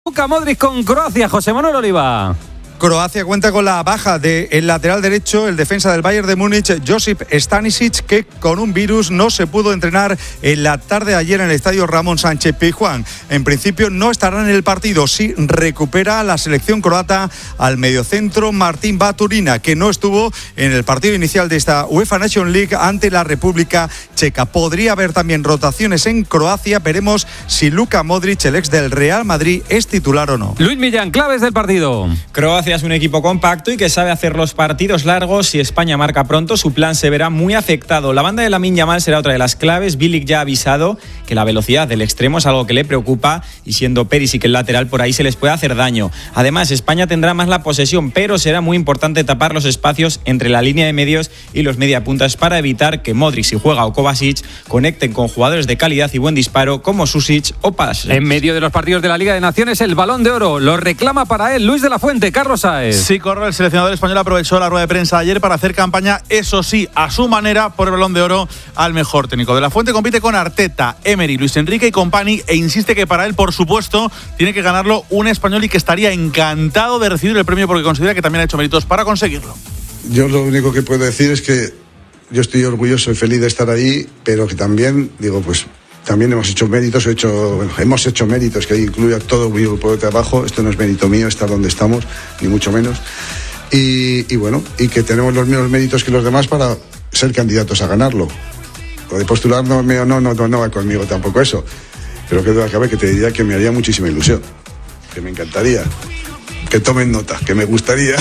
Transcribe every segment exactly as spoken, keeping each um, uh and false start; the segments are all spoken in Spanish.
Luka Modric con Croacia, José Manuel Oliva. Croacia cuenta con la baja del lateral derecho, el defensa del Bayern de Múnich, Josip Stanisic, que con un virus no se pudo entrenar en la tarde de ayer en el estadio Ramón Sánchez Pizjuán. En principio no estará en el partido. Sí recupera la selección croata al mediocentro Martín Baturina, que no estuvo en el partido inicial de esta UEFA Nations League ante la República Checa. Podría haber también rotaciones en Croacia. Veremos si Luka Modric, el ex del Real Madrid, es titular o no. Luis Millán, claves del partido. Croacia es un equipo compacto y que sabe hacer los partidos largos. Si España marca pronto, su plan se verá muy afectado. La banda de Lamine Yamal será otra de las claves. Bilic ya ha avisado que la velocidad del extremo es algo que le preocupa y siendo Perisic el lateral, por ahí se les puede hacer daño. Además, España tendrá más la posesión, pero será muy importante tapar los espacios entre la línea de medios y los mediapuntas para evitar que Modric, si juega, o Kovacic conecten con jugadores de calidad y buen disparo como Susic o Pasic. En medio de los partidos de la Liga de Naciones, el Balón de Oro lo reclama para él Luis de la Fuente. Carlos Sáez. Sí, Corro, el seleccionador español aprovechó la rueda de prensa de ayer para hacer campaña, eso sí, a su manera, por el Balón de Oro al mejor técnico. De la Fuente compite con Arteta, Emery, Luis Enrique y company e insiste que para él, por supuesto, tiene que ganarlo un español y que estaría encantado de recibir el premio porque considera que también ha hecho méritos para conseguirlo. Yo lo único que puedo decir es que yo estoy orgulloso y feliz de estar ahí, pero que también, digo, pues también hemos hecho méritos, he hecho, bueno, hemos hecho méritos, que incluye a todo mi grupo de trabajo. Esto no es mérito mío estar donde estamos, ni mucho menos. Y, y bueno, y que tenemos los mismos méritos que los demás para ser candidatos a ganarlo. Lo de postular no, no, no, no, no va conmigo tampoco eso. Pero que duda cabe que te diría que me haría muchísima ilusión, que me encantaría, que tomen nota, que me gustaría.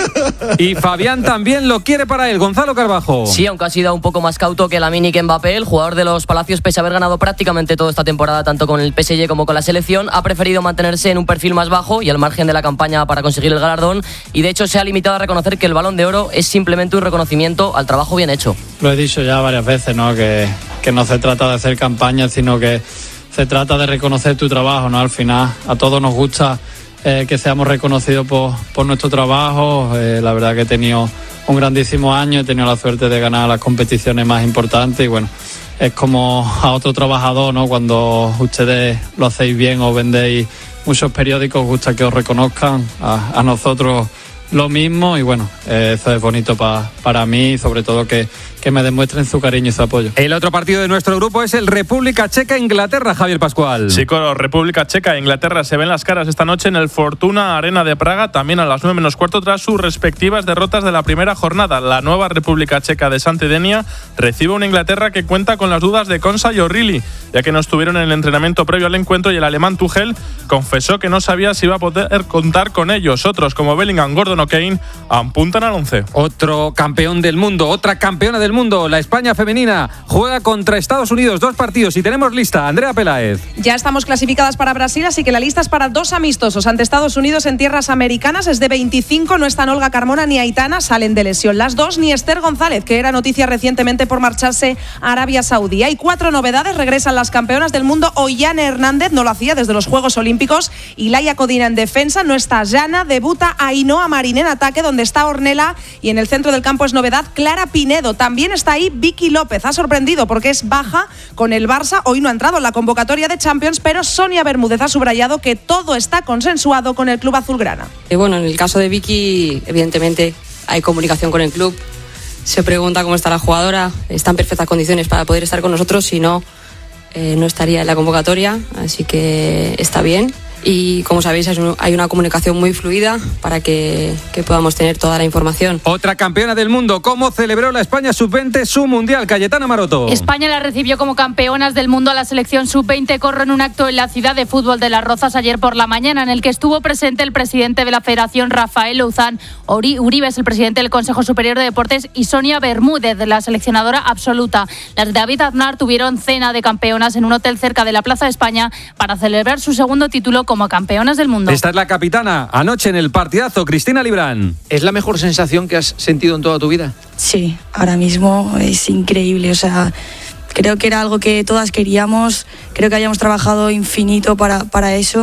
Y Fabián también lo quiere para él, Gonzalo Carbajo. Sí, aunque ha sido un poco más cauto que Lamine y que Mbappé, el jugador de los Palacios, pese a haber ganado prácticamente toda esta temporada, tanto con el P S G como con la selección, ha preferido mantenerse en un perfil más bajo y al margen de la campaña para conseguir el galardón, y de hecho se ha limitado a reconocer que el Balón de Oro es simplemente un reconocimiento al trabajo bien hecho. Lo he dicho ya varias veces, ¿no? Que, que no se trata de hacer campaña, sino que se trata de reconocer tu trabajo, ¿no? Al final a todos nos gusta Eh, que seamos reconocidos por, por nuestro trabajo. Eh, la verdad que he tenido un grandísimo año, he tenido la suerte de ganar las competiciones más importantes y bueno, es como a otro trabajador, ¿no? Cuando ustedes lo hacéis bien o vendéis muchos periódicos, gusta que os reconozcan, a, a nosotros lo mismo y bueno, eh, eso es bonito pa, para mí y sobre todo que, que me demuestren su cariño y su apoyo. El otro partido de nuestro grupo es el República Checa-Inglaterra, Javier Pascual. Sí, con República Checa e Inglaterra se ven las caras esta noche en el Fortuna Arena de Praga, también a las nueve menos cuarto tras sus respectivas derrotas de la primera jornada. La nueva República Checa de Santidenia recibe una Inglaterra que cuenta con las dudas de Konsa y O'Reilly, ya que no estuvieron en el entrenamiento previo al encuentro y el alemán Tuchel confesó que no sabía si iba a poder contar con ellos. Otros como Bellingham, Gordon o Kane apuntan al once. Otro campeón del mundo, otra campeona del mundo, la España femenina, juega contra Estados Unidos, dos partidos y tenemos lista. Andrea Peláez. Ya estamos clasificadas para Brasil, así que la lista es para dos amistosos ante Estados Unidos en tierras americanas. Es de veinticinco, no están Olga Carmona ni Aitana, salen de lesión las dos, ni Esther González, que era noticia recientemente por marcharse a Arabia Saudí. Hay cuatro novedades, regresan las campeonas del mundo. Ollane Hernández, no lo hacía desde los Juegos Olímpicos, y Laia Codina en defensa, no está Jana, debuta Ainhoa Marín en ataque, donde está Ornella, y en el centro del campo es novedad Clara Pinedo. También está ahí Vicky López, ha sorprendido porque es baja con el Barça, hoy no ha entrado en la convocatoria de Champions, pero Sonia Bermúdez ha subrayado que todo está consensuado con el club azulgrana. Y bueno, en el caso de Vicky, evidentemente hay comunicación con el club, se pregunta cómo está la jugadora, está en perfectas condiciones para poder estar con nosotros, si no, eh, no estaría en la convocatoria, así que está bien. Y como sabéis hay una comunicación muy fluida para que, que podamos tener toda la información. Otra campeona del mundo, ¿cómo celebró la España sub veinte su mundial? Cayetana Maroto. España la recibió como campeonas del mundo a la selección sub veinte. Corro en un acto en la ciudad de fútbol de Las Rozas ayer por la mañana, en el que estuvo presente el presidente de la Federación, Rafael Louzán, Uribe es el presidente del Consejo Superior de Deportes y Sonia Bermúdez, la seleccionadora absoluta. Las de David Aznar tuvieron cena de campeonas en un hotel cerca de la Plaza de España para celebrar su segundo título como campeonas del mundo. Esta es la capitana, anoche en el partidazo, Cristina Librán. ¿Es la mejor sensación que has sentido en toda tu vida? Sí, ahora mismo es increíble, o sea, creo que era algo que todas queríamos, creo que hayamos trabajado infinito para, para eso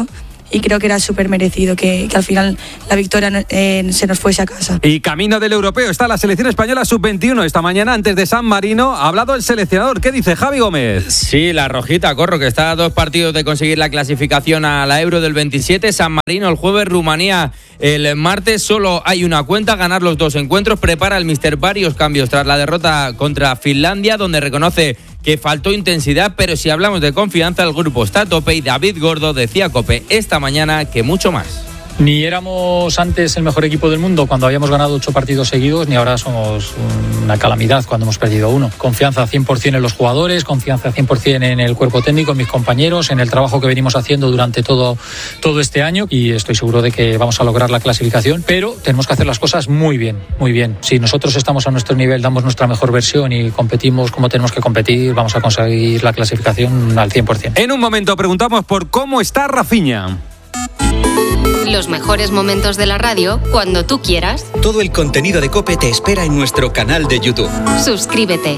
y creo que era súper merecido que, que al final la victoria eh, se nos fuese a casa. Y camino del europeo está la selección española sub veintiuno. Esta mañana, antes de San Marino, ha hablado el seleccionador. ¿Qué dice Javi Gómez? Sí, la rojita, Corro, que está a dos partidos de conseguir la clasificación a la Euro del veintisiete. San Marino el jueves, Rumanía el martes. Solo hay una cuenta, ganar los dos encuentros. Prepara el míster varios cambios tras la derrota contra Finlandia, donde reconoce que faltó intensidad, pero si hablamos de confianza, el grupo está a tope y David Gordo decía a COPE esta mañana que mucho más. Ni éramos antes el mejor equipo del mundo cuando habíamos ganado ocho partidos seguidos, ni ahora somos una calamidad cuando hemos perdido uno. Confianza cien por ciento en los jugadores, confianza cien por ciento en el cuerpo técnico, en mis compañeros, en el trabajo que venimos haciendo durante todo, todo este año, y estoy seguro de que vamos a lograr la clasificación, pero tenemos que hacer las cosas muy bien, muy bien. Si nosotros estamos a nuestro nivel, damos nuestra mejor versión y competimos como tenemos que competir, vamos a conseguir la clasificación al cien por ciento. En un momento preguntamos por cómo está Rafinha. Los mejores momentos de la radio cuando tú quieras. Todo el contenido de COPE te espera en nuestro canal de YouTube. Suscríbete.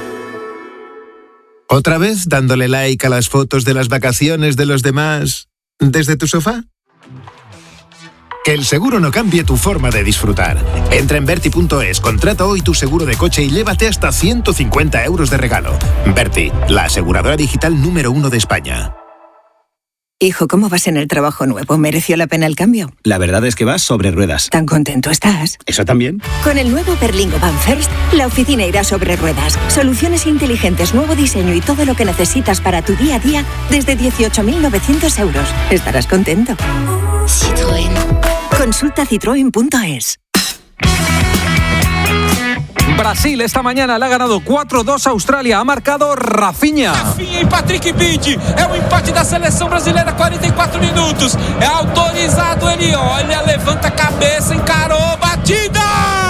¿Otra vez dándole like a las fotos de las vacaciones de los demás desde tu sofá? Que el seguro no cambie tu forma de disfrutar. Entra en Berti punto es, contrata hoy tu seguro de coche y llévate hasta ciento cincuenta euros de regalo. Berti, la aseguradora digital número uno de España. Hijo, ¿cómo vas en el trabajo nuevo? ¿Mereció la pena el cambio? La verdad es que vas sobre ruedas. ¿Tan contento estás? ¿Eso también? Con el nuevo Berlingo Van First, la oficina irá sobre ruedas. Soluciones inteligentes, nuevo diseño y todo lo que necesitas para tu día a día desde dieciocho mil novecientos euros. Estarás contento. Citroën. Consulta citroen punto es. Brasil esta mañana le ha ganado cuatro dos a Australia. Ha marcado Rafinha. Rafinha e Patrick Vidi. É o empate da seleção brasileira, cuarenta y cuatro minutos. É autorizado, ele olha, levanta a cabeça, encarou, batida.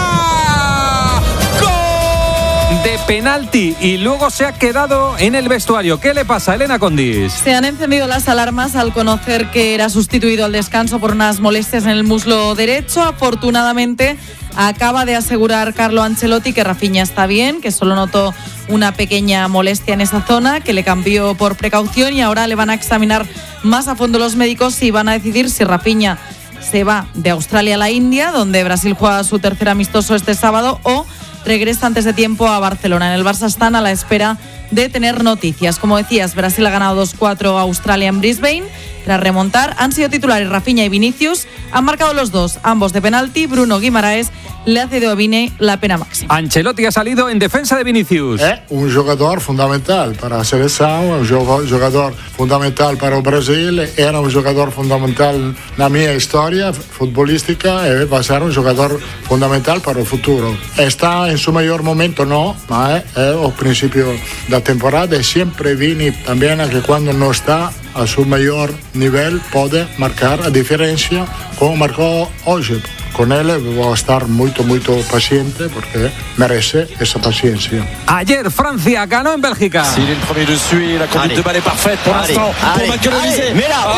¡Gol! De penalti y luego se ha quedado en el vestuario. ¿Qué le pasa, Elena Condis? Se han encendido las alarmas al conocer que era sustituido al descanso por unas molestias en el muslo derecho. Afortunadamente, acaba de asegurar Carlo Ancelotti que Rafinha está bien, que solo notó una pequeña molestia en esa zona, que le cambió por precaución y ahora le van a examinar más a fondo los médicos y van a decidir si Rafinha se va de Australia a la India, donde Brasil juega su tercer amistoso este sábado, o regresa antes de tiempo a Barcelona. En el Barça están a la espera de tener noticias. Como decías, Brasil ha ganado dos cuatro a Australia en Brisbane. Tras remontar, han sido titulares Rafinha y Vinicius. Han marcado los dos, ambos de penalti. Bruno Guimaraes le ha cedido a Vini la pena máxima. Ancelotti ha salido en defensa de Vinicius. É um jogador fundamental para a seleção, é um jogador fundamental para o Brasil, era um jogador fundamental na minha história futebolística e vai ser um jogador fundamental para o futuro. Está em seu maior momento, não, mas é o princípio da temporada e sempre Vini também que quando não está a seu maior nível pode marcar a diferença como marcou hoje. Con él voy a estar muy, muy paciente porque merece esa paciencia. Ayer Francia ganó en Bélgica. Sí, el primero dessus, la conduite de balle est parfaite pour l'instant pour Michael Olise. Mais là,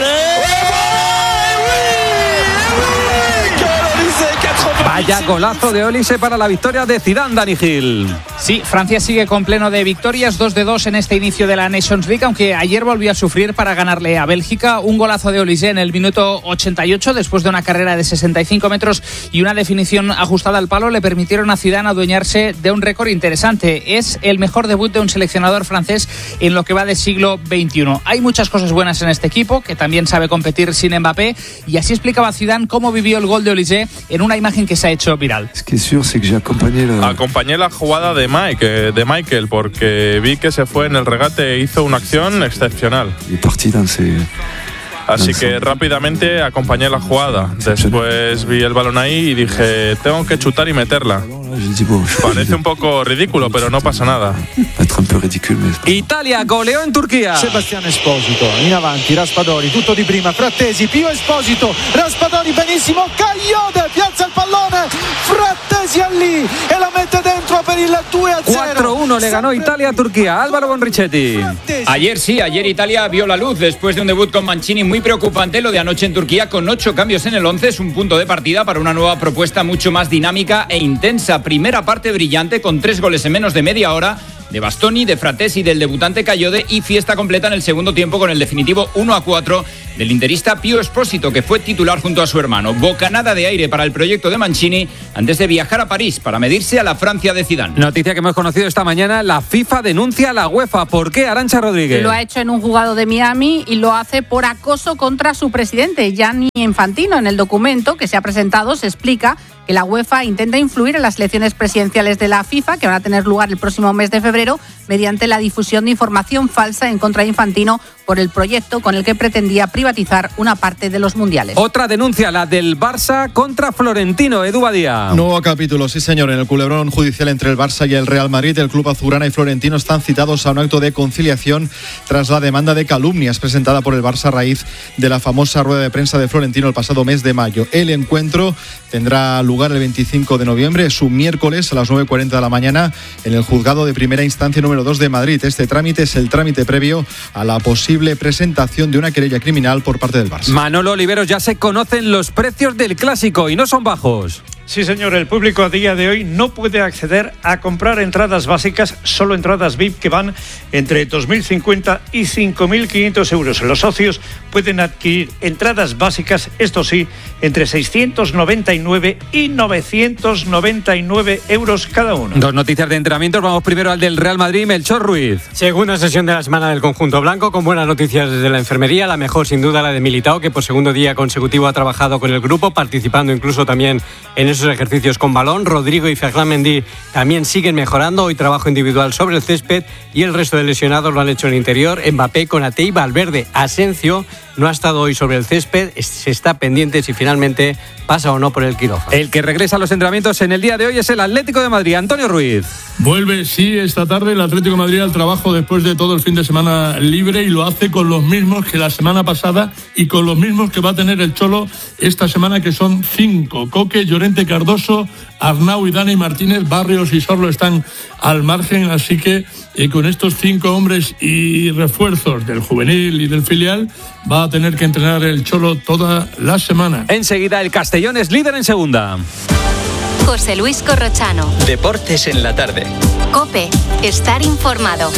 Vaya golazo de Olise para la victoria de Zidane, Dani Gil. Sí, Francia sigue con pleno de victorias, dos de dos en este inicio de la Nations League, aunque ayer volvió a sufrir para ganarle a Bélgica. Un golazo de Olise en el minuto ochenta y ocho, después de una carrera de sesenta y cinco metros y una definición ajustada al palo, le permitieron a Zidane adueñarse de un récord interesante. Es el mejor debut de un seleccionador francés en lo que va del siglo veintiuno. Hay muchas cosas buenas en este equipo, que también sabe competir sin Mbappé, y así explicaba Zidane cómo vivió el gol de Olise en una imagen que se ha hecho viral. Acompañé la jugada de Mike, de Michael, porque vi que se fue en el regate e hizo una acción excepcional. Así que rápidamente acompañé la jugada. Después vi el balón ahí y dije, tengo que chutar y meterla. Parece un poco ridículo, pero no pasa nada. Italia goleó en Turquía. Sebastiano Esposito in avanti, Raspadori, tutto di prima, Frattesi, più Esposito, Raspadori benissimo, Cagliode piazza il pallone, Frattesi allí e la mette dentro per il due a cero. cuatro uno le ganó Italia a Turquía. Álvaro Bonrichetti. Ayer sí, ayer Italia vio la luz después de un debut con Mancini muy preocupante. Lo de anoche en Turquía, con ocho cambios en el once, es un punto de partida para una nueva propuesta mucho más dinámica e intensa. Primera parte brillante con tres goles en menos de media hora de Bastoni, de Frattesi y del debutante Cagliode, y fiesta completa en el segundo tiempo con el definitivo uno a cuatro del interista Pío Espósito, que fue titular junto a su hermano. Bocanada de aire para el proyecto de Mancini antes de viajar a París para medirse a la Francia de Zidane. Noticia que hemos conocido esta mañana, la FIFA denuncia a la UEFA. ¿Por qué, Arantxa Rodríguez? Lo ha hecho en un juzgado de Miami y lo hace por acoso contra su presidente, Gianni Infantino. En el documento que se ha presentado se explica que la UEFA intenta influir en las elecciones presidenciales de la FIFA, que van a tener lugar el próximo mes de febrero, mediante la difusión de información falsa en contra de Infantino por el proyecto con el que pretendía privatizar una parte de los mundiales. Otra denuncia, la del Barça contra Florentino. Edu Badía. Nuevo capítulo, sí señor, en el culebrón judicial entre el Barça y el Real Madrid. El club azulgrana y Florentino están citados a un acto de conciliación tras la demanda de calumnias presentada por el Barça a raíz de la famosa rueda de prensa de Florentino el pasado mes de mayo. El encuentro tendrá lugar el veinticinco de noviembre, es un miércoles a las nueve y cuarenta de la mañana en el juzgado de primera instancia número dos de Madrid. Este trámite es el trámite previo a la posible presentación de una querella criminal por parte del Barça. Manolo Oliveros, ya se conocen los precios del clásico y no son bajos. Sí, señor, el público a día de hoy no puede acceder a comprar entradas básicas, solo entradas V I P que van entre dos mil cincuenta y cinco mil quinientos euros. Los socios pueden adquirir entradas básicas, esto sí, entre seiscientos noventa y nueve y novecientos noventa y nueve euros cada uno. Dos noticias de entrenamientos, vamos primero al del Real Madrid, Melchor Ruiz. Segunda sesión de la semana del conjunto blanco, con buenas noticias desde la enfermería, la mejor sin duda la de Militao, que por segundo día consecutivo ha trabajado con el grupo, participando incluso también en esos ejercicios con balón. Rodrigo y Ferland Mendy también siguen mejorando. Hoy trabajo individual sobre el césped y el resto de lesionados lo han hecho en el interior. Mbappé, Konaté y Valverde. Asensio no ha estado hoy sobre el césped. Se está pendiente si finalmente pasa o no por el quirófano. El que regresa a los entrenamientos en el día de hoy es el Atlético de Madrid. Antonio Ruiz. Vuelve, sí, esta tarde el Atlético de Madrid al trabajo después de todo el fin de semana libre, y lo hace con los mismos que la semana pasada y con los mismos que va a tener el Cholo esta semana, que son cinco. Coque, Llorente, Cardoso, Arnau y Dani Martínez. Barrios y Sorlo están al margen, así que eh, con estos cinco hombres y refuerzos del juvenil y del filial va a tener que entrenar el Cholo toda la semana. Enseguida el Castellón es líder en segunda. José Luis Corrochano. Deportes en la tarde. COPE. Estar informado.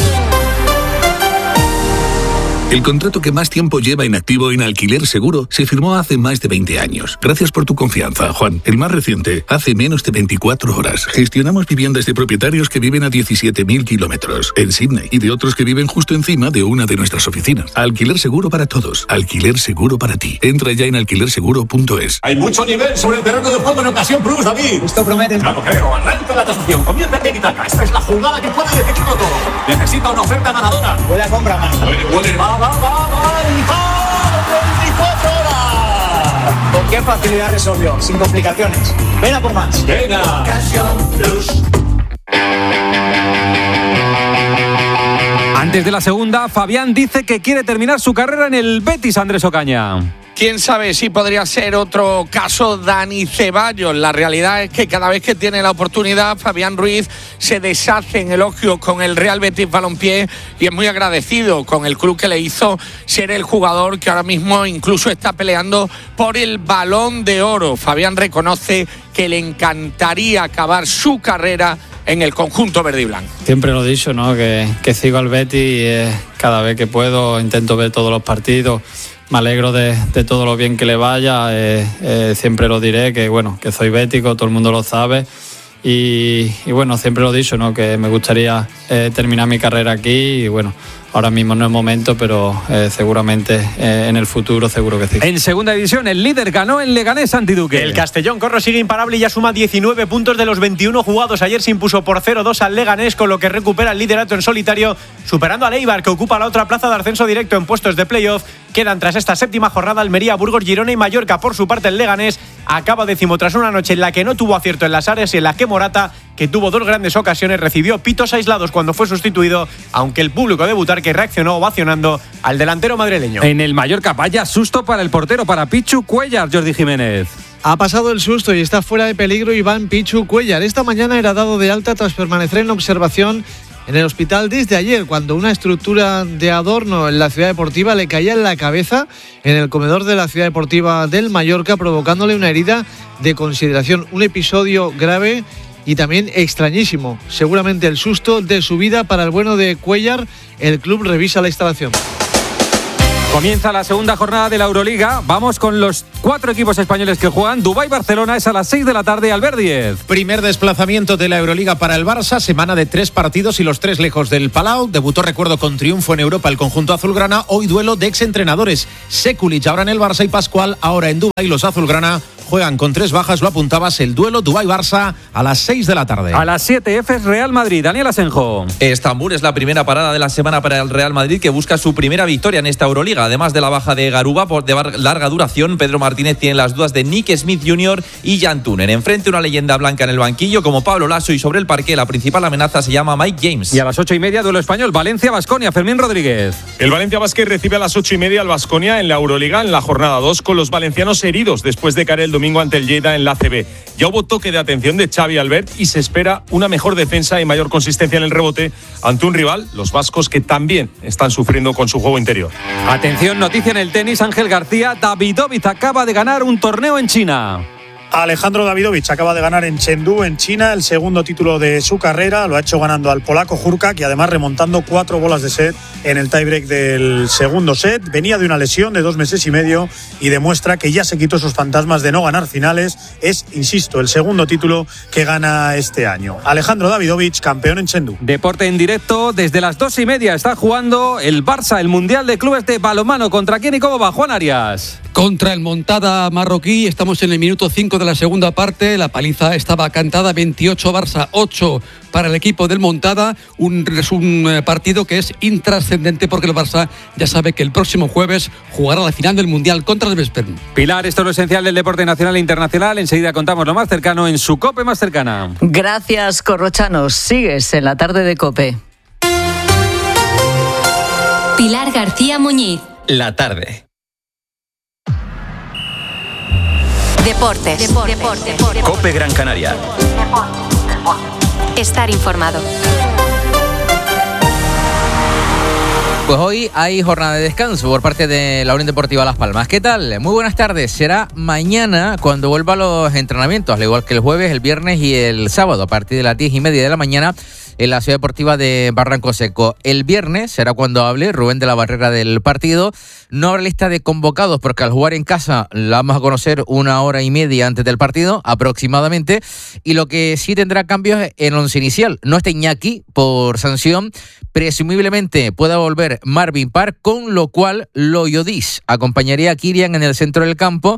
El contrato que más tiempo lleva inactivo en Alquiler Seguro se firmó hace más de veinte años. Gracias por tu confianza, Juan. El más reciente, hace menos de veinticuatro horas. Gestionamos viviendas de propietarios que viven a diecisiete mil kilómetros en Sydney y de otros que viven justo encima de una de nuestras oficinas. Alquiler Seguro para todos. Alquiler Seguro para ti. Entra ya en alquiler seguro punto es. Hay mucho nivel sobre el terreno de juego en Ocasión Plus, David. Esto promete. No lo creo. Arranca la tasación. Comienza el tiki-taka. Esta es la jugada que puede decidirlo todo. Necesita una oferta ganadora. Puede comprar más. Puede, puede. Va, va, va, va. veinticuatro horas. ¿Con qué facilidad resolvió? Sin complicaciones. Ven a por más. Venga. Ocasión Plus. Antes de la segunda, Fabián dice que quiere terminar su carrera en el Betis, Andrés Ocaña. Quién sabe si podría ser otro caso Dani Ceballos. La realidad es que cada vez que tiene la oportunidad, Fabián Ruiz se deshace en elogios con el Real Betis Balompié y es muy agradecido con el club que le hizo ser el jugador que ahora mismo incluso está peleando por el Balón de Oro. Fabián reconoce que le encantaría acabar su carrera en el conjunto verde y blanco. Siempre lo he dicho, ¿no? Que, que sigo al Betis y eh, cada vez que puedo intento ver todos los partidos. Me alegro de, de todo lo bien que le vaya, eh, eh, siempre lo diré, que bueno, que soy bético, todo el mundo lo sabe y, y bueno, siempre lo he dicho, ¿no? Que me gustaría eh, terminar mi carrera aquí y bueno, ahora mismo no es momento, pero eh, seguramente eh, en el futuro seguro que sí. En segunda división, el líder ganó en Leganés, Santi Duque. El Castellón Corro sigue imparable y ya suma diecinueve puntos de los veintiuno jugados. Ayer se impuso por cero dos al Leganés, con lo que recupera el liderato en solitario, superando al Eibar, que ocupa la otra plaza de ascenso directo en puestos de playoff. Quedan tras esta séptima jornada Almería, Burgos, Girona y Mallorca. Por su parte, el Leganés acaba décimo tras una noche en la que no tuvo acierto en las áreas y en la que Morata, que tuvo dos grandes ocasiones, recibió pitos aislados cuando fue sustituido, aunque el público debutar que reaccionó ovacionando al delantero madrileño. En el Mallorca, vaya susto para el portero, para Pichu Cuellar, Jordi Jiménez. Ha pasado el susto y está fuera de peligro Iván Pichu Cuellar. Esta mañana era dado de alta tras permanecer en observación en el hospital desde ayer, cuando una estructura de adorno en la ciudad deportiva le caía en la cabeza en el comedor de la ciudad deportiva del Mallorca, provocándole una herida de consideración. Un episodio grave y también extrañísimo. Seguramente el susto de su vida para el bueno de Cuellar. El club revisa la instalación. Comienza la segunda jornada de la Euroliga. Vamos con los cuatro equipos españoles que juegan. Dubái-Barcelona es a las seis de la tarde. Albert Díez. Primer desplazamiento de la Euroliga para el Barça. Semana de tres partidos y los tres lejos del Palau. Debutó, recuerdo, con triunfo en Europa el conjunto azulgrana. Hoy duelo de exentrenadores. Sekulic ahora en el Barça y Pascual ahora en Dubái. Los azulgrana juegan con tres bajas, lo apuntabas, el duelo Dubái-Barça a las seis de la tarde. A las siete, Efes Real Madrid. Daniel Asenjo. Estambul es la primera parada de la semana para el Real Madrid, que busca su primera victoria en esta Euroliga. Además de la baja de Garuba por de larga duración, Pedro Martínez tiene las dudas de Nick Smith junior y Jan Tunen. Enfrente una leyenda blanca en el banquillo como Pablo Lasso, y sobre el parqué la principal amenaza se llama Mike James. Y a las ocho y media, duelo español, Valencia-Baskonia. Fermín Rodríguez. El Valencia Basket recibe a las ocho y media al Baskonia en la Euroliga en la jornada dos, con los valencianos heridos después de caer el domingo ante el Lleida en la A C B. Ya hubo toque de atención de Xavi Albert y se espera una mejor defensa y mayor consistencia en el rebote ante un rival, los vascos, que también están sufriendo con su juego interior. Atención, noticia en el tenis. Ángel García. Davidovich acaba de ganar un torneo en China. Alejandro Davidovich acaba de ganar en Chengdu, en China, el segundo título de su carrera. Lo ha hecho ganando al polaco Hurkacz y además remontando cuatro bolas de set en el tiebreak del segundo set. Venía de una lesión de dos meses y medio y demuestra que ya se quitó esos fantasmas de no ganar finales. Es, insisto, el segundo título que gana este año. Alejandro Davidovich, campeón en Chengdu. Deporte en directo. Desde las dos y media está jugando el Barça, el Mundial de Clubes de Balonmano. ¿Contra quién y cómo va? Juan Arias. Contra el Montada marroquí. Estamos en el minuto cinco de la segunda parte. La paliza estaba cantada, veintiocho Barça, ocho para el equipo del Montada. Un, un partido que es intrascendente porque el Barça ya sabe que el próximo jueves jugará la final del Mundial contra el Veszprém. Pilar, esto es lo esencial del deporte nacional e internacional. Enseguida contamos lo más cercano en su COPE más cercana. Gracias, Corrochanos. Sigues en la tarde de COPE. Pilar García Muñiz. La tarde. Deportes. Deportes. Deportes. Deportes. COPE Gran Canaria. Estar informado. Pues hoy hay jornada de descanso por parte de la Unión Deportiva Las Palmas. ¿Qué tal? Muy buenas tardes. Será mañana cuando vuelvan los entrenamientos, al igual que el jueves, el viernes y el sábado, a partir de las diez y media de la mañana en la Ciudad Deportiva de Barranco Seco. El viernes será cuando hable Rubén de la Barrera del partido. No habrá lista de convocados porque al jugar en casa la vamos a conocer una hora y media antes del partido, aproximadamente. Y lo que sí tendrá cambios en el once inicial. No está Iñaki por sanción. Presumiblemente pueda volver Marvin Park, con lo cual Loyodis acompañaría a Kirian en el centro del campo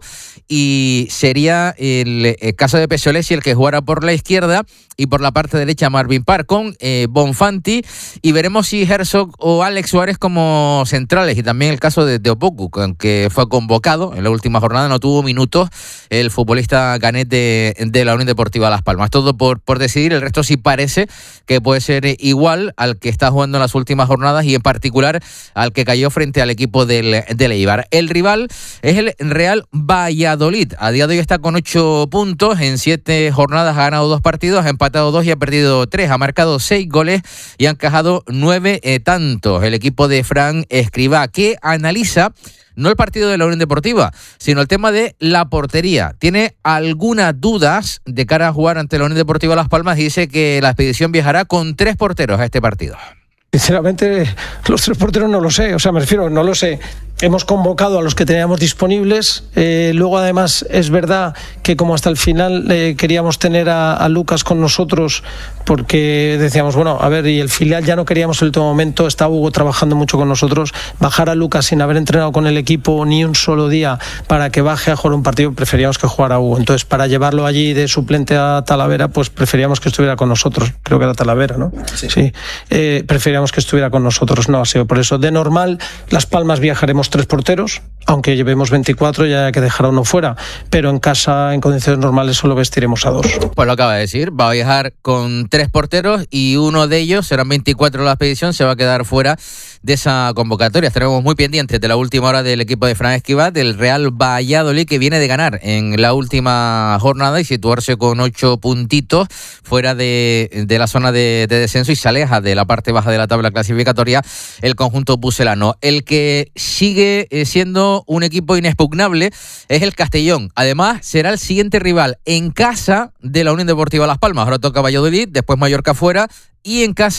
y sería el, el caso de Pesolesi el que jugara por la izquierda y por la parte derecha Marvin Park con eh, Bonfanti, y veremos si Herzog o Alex Suárez como centrales, y también el caso de Teopoku, que fue convocado en la última jornada, no tuvo minutos el futbolista Ganet de, de la Unión Deportiva Las Palmas. Todo por, por decidir. El resto sí parece que puede ser igual al que está jugando en las últimas jornadas y en particular al que cayó frente al equipo del, del Eibar. El rival es el Real Valladolid. A día de hoy está con ocho puntos, en siete jornadas ha ganado dos partidos, ha empatado dos y ha perdido tres, ha marcado seis goles y ha encajado nueve eh, tantos. El equipo de Fran Escribá, que analiza no el partido de la Unión Deportiva, sino el tema de la portería. Tiene algunas dudas de cara a jugar ante la Unión Deportiva Las Palmas y dice que la expedición viajará con tres porteros a este partido. Sinceramente, los tres porteros no lo sé, o sea, me refiero, no lo sé. Hemos convocado a los que teníamos disponibles, eh, luego además es verdad que como hasta el final eh, queríamos tener a, a Lucas con nosotros porque decíamos, bueno, a ver, y el filial ya no queríamos en el último momento, está Hugo trabajando mucho con nosotros, bajar a Lucas sin haber entrenado con el equipo ni un solo día para que baje a jugar un partido, preferíamos que jugara Hugo. Entonces, para llevarlo allí de suplente a Talavera, pues preferíamos que estuviera con nosotros, creo que era Talavera, ¿no? Sí. sí. Eh, preferíamos que estuviera con nosotros, no ha sido por eso. De normal, Las Palmas viajaremos tres porteros, aunque llevemos veinticuatro, ya hay que dejar a uno fuera, pero en casa, en condiciones normales, solo vestiremos a dos. Pues lo acaba de decir, va a viajar con tres porteros y uno de ellos, serán veinticuatro la expedición, se va a quedar fuera de esa convocatoria. Estaremos muy pendientes de la última hora del equipo de Fran Escribá, del Real Valladolid, que viene de ganar en la última jornada y situarse con ocho puntitos fuera de, de la zona de, de descenso, y se aleja de la parte baja de la tabla clasificatoria el conjunto pucelano. El que sigue siendo un equipo inexpugnable es el Castellón. Además, será el siguiente rival en casa de la Unión Deportiva Las Palmas. Ahora toca Valladolid, después Mallorca fuera, y en casa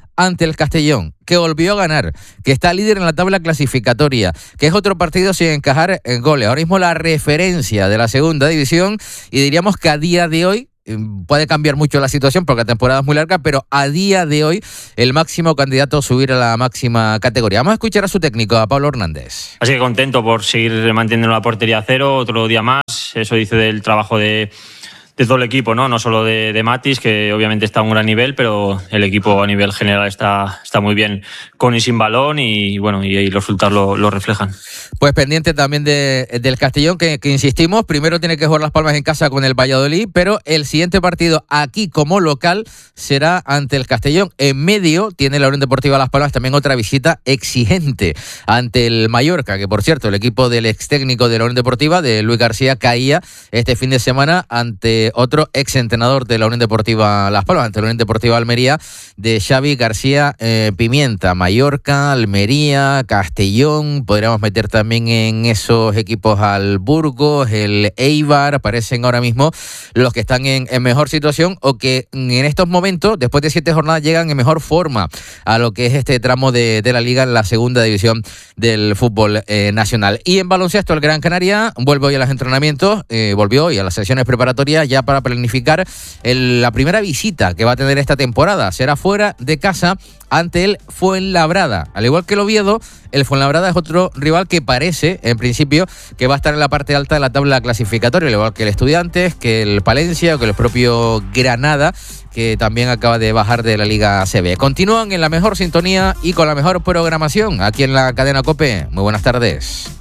ante el Castellón, que volvió a ganar, que está líder en la tabla clasificatoria, que es otro partido sin encajar en goles. Ahora mismo la referencia de la segunda división, y diríamos que a día de hoy, puede cambiar mucho la situación porque la temporada es muy larga, pero a día de hoy el máximo candidato a subir a la máxima categoría. Vamos a escuchar a su técnico, a Pablo Hernández. Así que contento por seguir manteniendo la portería a cero, otro día más. Eso dice del trabajo de, de todo el equipo, ¿no? No solo de, de Matis, que obviamente está a un gran nivel, pero el equipo a nivel general está, está muy bien con y sin balón, y bueno, y, y los resultados lo, lo reflejan. Pues pendiente también de, del Castellón, que, que insistimos, primero tiene que jugar Las Palmas en casa con el Valladolid, pero el siguiente partido aquí como local será ante el Castellón. En medio tiene la Unión Deportiva Las Palmas también otra visita exigente ante el Mallorca, que por cierto el equipo del ex técnico de la Unión Deportiva, de Luis García, caía este fin de semana ante otro ex entrenador de la Unión Deportiva Las Palmas, ante la Unión Deportiva Almería, de Xavi García eh, Pimienta. Mallorca, Almería, Castellón, podríamos meter también en esos equipos al Burgos, el Eibar, aparecen ahora mismo los que están en, en mejor situación o que en estos momentos, después de siete jornadas, llegan en mejor forma a lo que es este tramo de, de la Liga en la segunda división del fútbol eh, nacional. Y en baloncesto, el Gran Canaria vuelve hoy a los entrenamientos, eh, volvió hoy a las sesiones preparatorias ya para planificar el, la primera visita que va a tener esta temporada. Será fuera de casa ante el Fuenlabrada. Al igual que el Oviedo, el Fuenlabrada es otro rival que parece, en principio, que va a estar en la parte alta de la tabla clasificatoria, al igual que el Estudiantes, que el Palencia o que el propio Granada, que también acaba de bajar de la Liga A C B. Continúan en la mejor sintonía y con la mejor programación aquí en la cadena COPE. Muy buenas tardes.